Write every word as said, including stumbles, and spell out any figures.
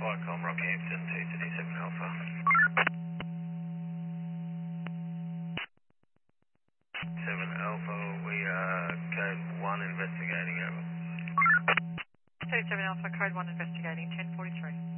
Vicom, Rockhampton, two three seven Alpha. seven Alpha, we are code one investigating over. thirty-seven Alpha, code one investigating, ten forty-three.